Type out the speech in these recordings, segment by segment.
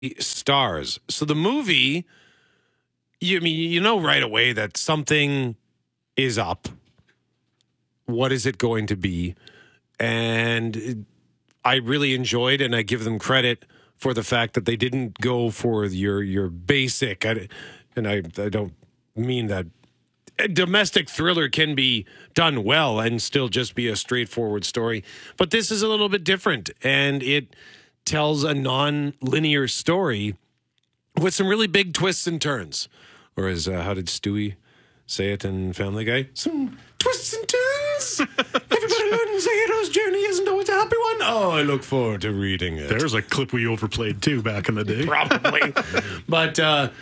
stars. So the movie, you know right away that something is up. What is it going to be? And I really enjoyed, and I give them credit for the fact that they didn't go for your basic. And I don't mean that. A domestic thriller can be done well and still just be a straightforward story, but this is a little bit different, and it tells a non-linear story with some really big twists and turns. Or as how did Stewie say it in Family Guy? Some twists and turns. Everybody learns a hero's journey isn't always a happy one. Oh, I look forward to reading it. There's a clip we overplayed too back in the day. Probably. But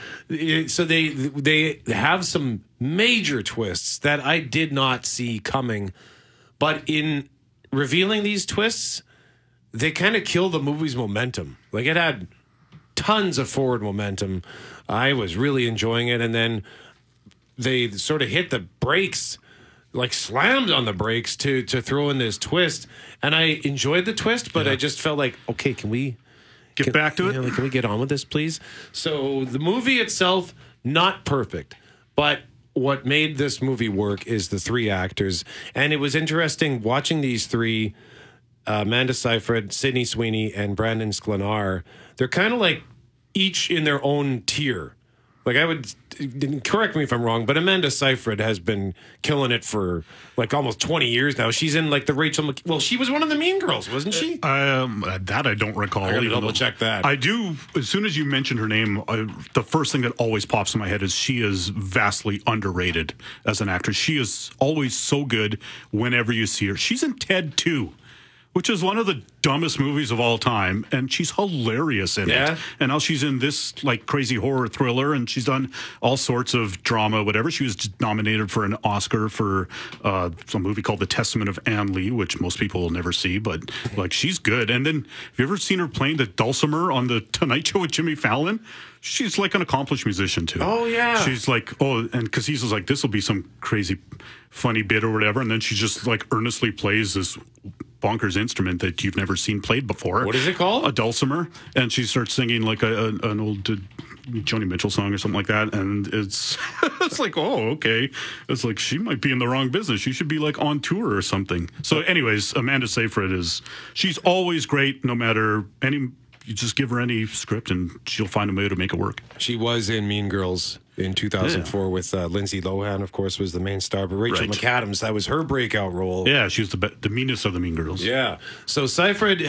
so they have some major twists that I did not see coming. But in revealing these twists, they kind of kill the movie's momentum. Like, it had tons of forward momentum. I was really enjoying it. And then they sort of hit the brakes, like slammed on the brakes to throw in this twist. And I enjoyed the twist, but I just felt like, okay, can we get back to it? Like, can we get on with this, please? So the movie itself, not perfect, but what made this movie work is the three actors. And it was interesting watching these three, Amanda Seyfried, Sydney Sweeney, and Brandon Sklenar. They're kind of like each in their own tier. Like, I would, correct me if I'm wrong, but Amanda Seyfried has been killing it for like almost 20 years now. She's in like the well, she was one of the Mean Girls, wasn't she? That I don't recall. I gotta double check that. I do. As soon as you mentioned her name, the first thing that always pops in my head is she is vastly underrated as an actress. She is always so good whenever you see her. She's in Ted 2. Which is one of the dumbest movies of all time, and she's hilarious in it. And now she's in this like crazy horror thriller, and she's done all sorts of drama, whatever. She was nominated for an Oscar for some movie called The Testament of Anne Lee, which most people will never see, but like, she's good. And then have you ever seen her playing the dulcimer on the Tonight Show with Jimmy Fallon? She's like an accomplished musician too. Oh yeah. She's like, and because he's like, this will be some crazy funny bit or whatever, and then she just like earnestly plays this bonkers instrument that you've never seen played before. What is it called? A dulcimer. And she starts singing like an old Joni Mitchell song or something like that. And it's it's like, oh, okay. It's like, she might be in the wrong business. She should be like on tour or something. So anyways, Amanda Seyfried she's always great no matter you just give her any script and she'll find a way to make it work. She was in Mean Girls in 2004 with Lindsay Lohan, of course, was the main star. But Rachel McAdams, that was her breakout role. Yeah, she was the meanest of the Mean Girls. Yeah. So Seyfried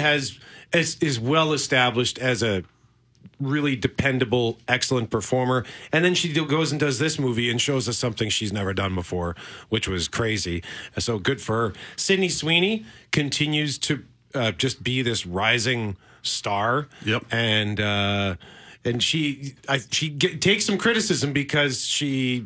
is well established as a really dependable, excellent performer. And then she goes and does this movie and shows us something she's never done before, which was crazy. So good for her. Sydney Sweeney continues to just be this rising star. Yep. And she takes some criticism because she,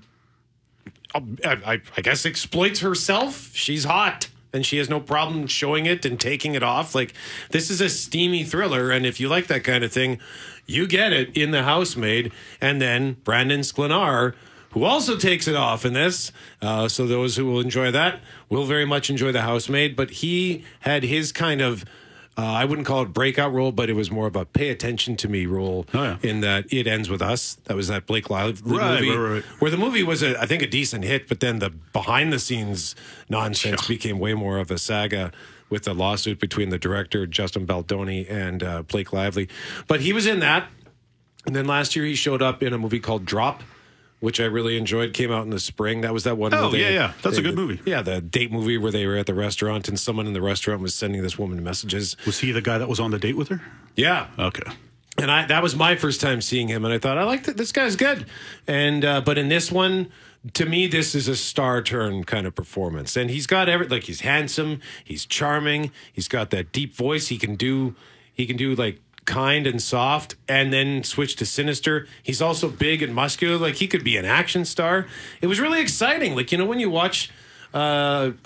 I guess, exploits herself. She's hot, and she has no problem showing it and taking it off. Like, this is a steamy thriller, and if you like that kind of thing, you get it in The Housemaid. And then Brandon Sklenar, who also takes it off in this. So those who will enjoy that will very much enjoy The Housemaid. But he had his kind of, I wouldn't call it breakout role, but it was more of a pay attention to me role in that It Ends With Us. That was that Blake Lively movie. Where the movie was, I think, a decent hit, but then the behind-the-scenes nonsense became way more of a saga with the lawsuit between the director, Justin Baldoni, and Blake Lively. But he was in that. And then last year he showed up in a movie called Drop, which I really enjoyed, came out in the spring. That was that one. Oh, that's a good movie. Yeah, the date movie where they were at the restaurant and someone in the restaurant was sending this woman messages. Was he the guy that was on the date with her? Yeah. Okay. And that was my first time seeing him, and I thought, I like that. This guy's good. And but in this one, to me, this is a star turn kind of performance. And he's got like, he's handsome, he's charming, he's got that deep voice. He can do like kind and soft, and then switch to sinister. He's also big and muscular. Like, he could be an action star. It was really exciting. Like, when you watch a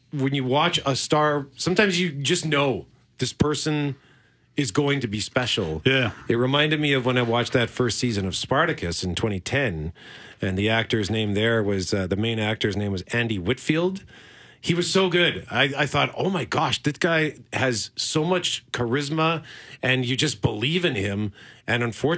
star, sometimes you just know this person is going to be special. Yeah. It reminded me of when I watched that first season of Spartacus in 2010, and the actor's name there was the main actor's name was Andy Whitfield. He was so good. I thought, oh my gosh, this guy has so much charisma, and you just believe in him. And unfortunately,